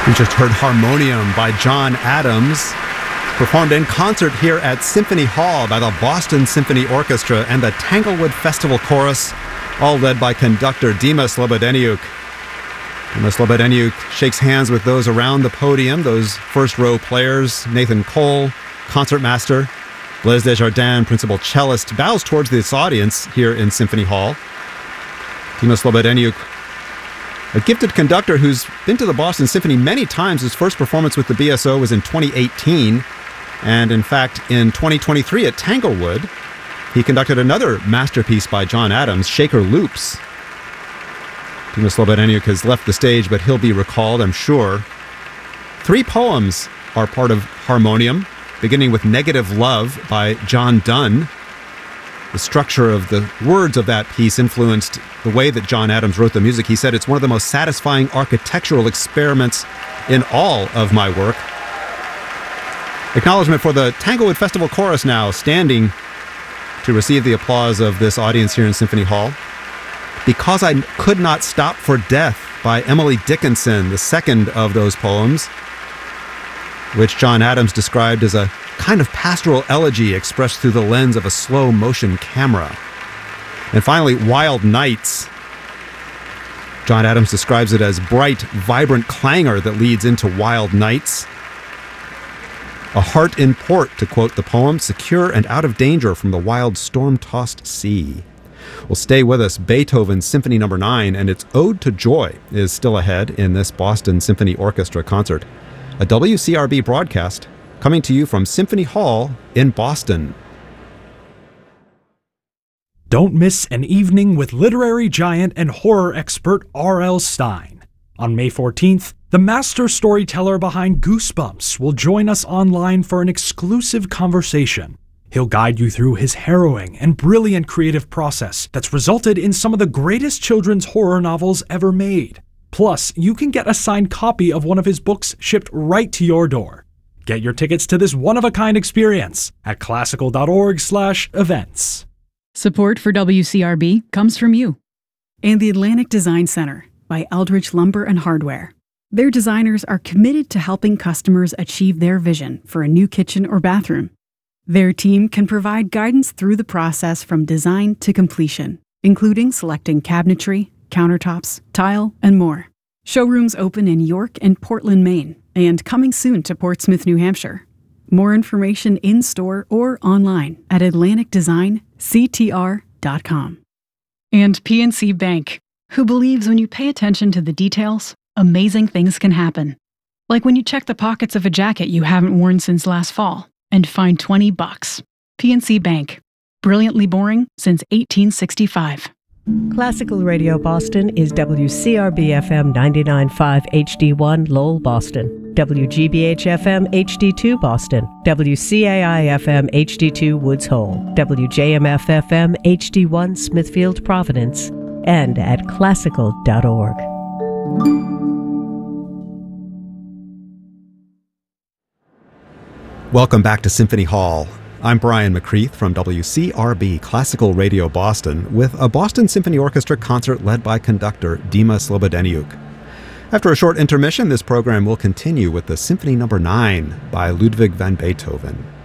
We just heard Harmonium by John Adams, performed in concert here at Symphony Hall by the Boston Symphony Orchestra and the Tanglewood Festival Chorus, all led by conductor Dima Slobodeniuk. Dima Slobodeniuk shakes hands with those around the podium, those first-row players, Nathan Cole, concertmaster, Blaise Desjardins, principal cellist, bows towards this audience here in Symphony Hall. Dima Slobodeniuk, a gifted conductor who's been to the Boston Symphony many times. His first performance with the BSO was in 2018. And in fact, in 2023 at Tanglewood, he conducted another masterpiece by John Adams, Shaker Loops. Dima Slobodeniuk has left the stage, but he'll be recalled, I'm sure. 3 poems are part of Harmonium, beginning with Negative Love by John Donne. The structure of the words of that piece influenced the way that John Adams wrote the music. He said it's one of the most satisfying architectural experiments in all of my work. Acknowledgement for the Tanglewood Festival Chorus now, standing to receive the applause of this audience here in Symphony Hall. Because I Could Not Stop for Death by Emily Dickinson, the second of those poems, which John Adams described as a kind of pastoral elegy expressed through the lens of a slow motion camera. And finally, Wild Nights. John Adams describes it as bright, vibrant clangor that leads into wild nights. A heart in port, to quote the poem, secure and out of danger from the wild storm-tossed sea. Well, stay with us. Beethoven's Symphony No. 9 and its Ode to Joy is still ahead in this Boston Symphony Orchestra concert. A WCRB broadcast coming to you from Symphony Hall in Boston. Don't miss an evening with literary giant and horror expert R.L. Stine. On May 14th, the master storyteller behind Goosebumps will join us online for an exclusive conversation. He'll guide you through his harrowing and brilliant creative process that's resulted in some of the greatest children's horror novels ever made. Plus, you can get a signed copy of one of his books shipped right to your door. Get your tickets to this one-of-a-kind experience at classical.org/events. Support for WCRB comes from you and the Atlantic Design Center by Eldridge Lumber and Hardware. Their designers are committed to helping customers achieve their vision for a new kitchen or bathroom. Their team can provide guidance through the process from design to completion, including selecting cabinetry, countertops, tile, and more. Showrooms open in York and Portland, Maine, and coming soon to Portsmouth, New Hampshire. More information in-store or online at atlanticdesignctr.com. And PNC Bank, who believes when you pay attention to the details, amazing things can happen. Like when you check the pockets of a jacket you haven't worn since last fall and find $20. PNC Bank. Brilliantly boring since 1865. Classical Radio Boston is WCRB-FM 99.5 HD1 Lowell, Boston, WGBH-FM HD2 Boston, WCAI-FM HD2 Woods Hole, WJMF-FM HD1 Smithfield, Providence, and at classical.org. Welcome back to Symphony Hall. I'm Brian McCreath from WCRB Classical Radio Boston with a Boston Symphony Orchestra concert led by conductor Dima Slobodeniuk. After a short intermission, this program will continue with the Symphony No. 9 by Ludwig van Beethoven.